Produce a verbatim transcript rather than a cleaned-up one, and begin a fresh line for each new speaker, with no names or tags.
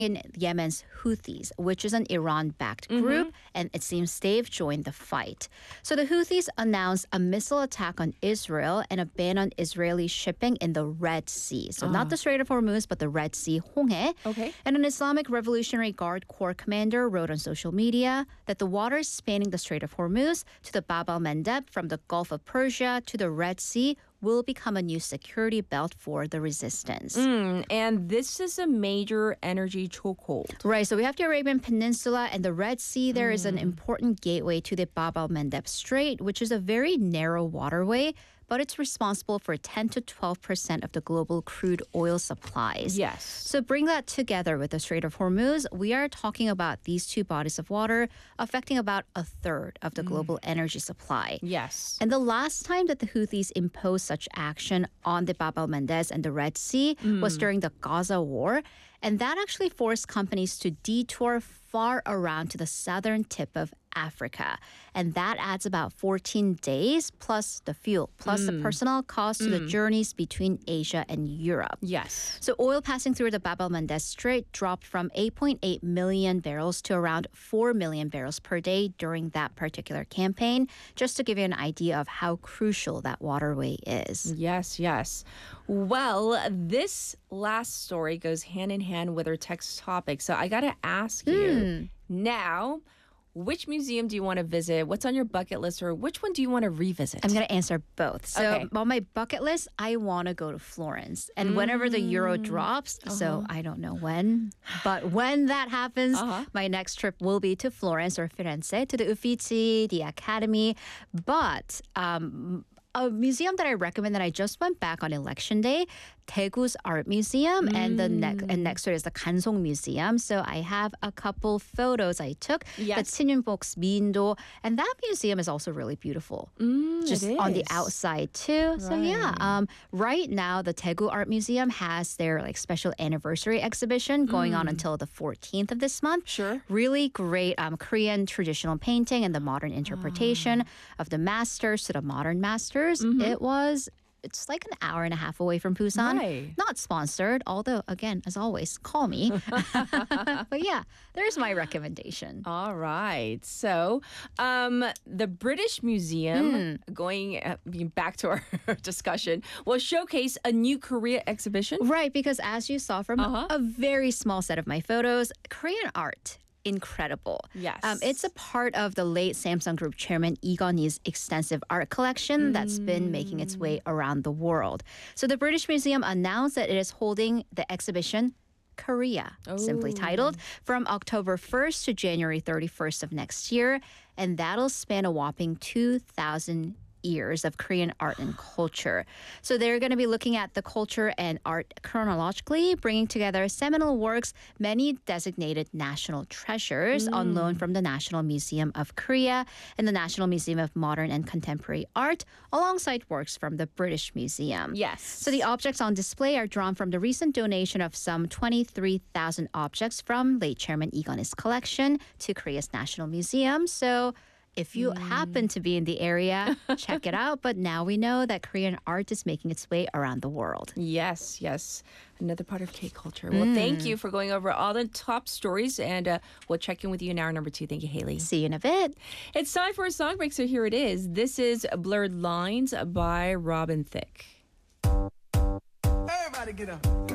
in Yemen's Houthis, which is an Iran-backed group,
Mm-hmm.
and it seems they've joined the fight. So the Houthis announced a missile attack on Israel and a ban on Israeli shipping in the Red Sea. So not the Strait of Hormuz, but the Red Sea, Honghe.
Okay.
And an Islamic Revolutionary Guard Corps commander wrote on social media that the waters spanning the Strait of Hormuz to the Bab al-Mandeb from the Gulf of Persia to the Red Sea will become a new security belt for the resistance.
Mm, and this is a major energy chokehold.
Right, so we have the Arabian Peninsula and the Red Sea. There is an important gateway to the Bab al-Mandeb Strait, which is a very narrow waterway, but it's responsible for ten to twelve percent of the global crude oil supplies.
Yes.
So bring that together with the Strait of Hormuz, we are talking about these two bodies of water affecting about a third of the global energy supply.
Yes.
And the last time that the Houthis imposed such action on the Bab al-Mandeb and the Red Sea was during the Gaza War. And that actually forced companies to detour far around to the southern tip of Africa. And that adds about fourteen days plus the fuel, plus the personnel costs to the journeys between Asia and Europe.
Yes.
So oil passing through the Bab al-Mandeb Strait dropped from eight point eight million barrels to around four million barrels per day during that particular campaign, just to give you an idea of how crucial that waterway is.
Yes, yes. Well, this last story goes hand in hand with our text topic. So I got to ask you now, which museum do you want to visit? What's on your bucket list, or which one do you want to revisit?
I'm going to answer both. So
Okay.
on my bucket list, I want to go to Florence. And whenever the euro drops, so I don't know when, but when that happens,
Uh-huh.
my next trip will be to Florence or Firenze, to the Uffizi, the Academy. But um, a museum that I recommend that I just went back on election day, Daegu's Art Museum, and the ne- and next to it is the Kansong Museum. So I have a couple photos I took.
Yes.
The Sinunbok's Mindo, and that museum is also really beautiful. Just
it
on the
is.
outside too. So yeah, um, right now the Daegu Art Museum has their like special anniversary exhibition going on until the fourteenth of this month.
Sure.
Really great um, Korean traditional painting and the modern interpretation of the masters to the modern masters. It was. It's like an hour and a half away from Busan.
Right.
Not sponsored, although again, as always, call me. But yeah, there's my recommendation.
All right. So, um, the British Museum,
Hmm.
going uh, back to our discussion, will showcase a new Korea exhibition.
Right, because as you saw from
Uh-huh.
a very small set of my photos, Korean art, incredible.
Yes.
Um, it's a part of the late Samsung Group chairman Lee Gun-hee's extensive art collection that's been making its way around the world. So the British Museum announced that it is holding the exhibition Korea, simply titled, from October first to January thirty-first of next year. And that'll span a whopping two thousand years of Korean art and culture. So they're going to be looking at the culture and art chronologically, bringing together seminal works, many designated national treasures on loan from the National Museum of Korea and the National Museum of Modern and Contemporary Art, alongside works from the British Museum.
Yes.
So the objects on display are drawn from the recent donation of some twenty-three thousand objects from late Chairman Lee Gun-hee's collection to Korea's National Museum. So if you happen to be in the area, check it out. But now we know that Korean art is making its way around the world.
Yes, yes. Another part of K-culture. Well, thank you for going over all the top stories, and uh, we'll check in with you in hour number two. Thank you, Haley.
See you in a bit.
It's time for a song break, so here it is. This is Blurred Lines by Robin Thicke.
Everybody get up.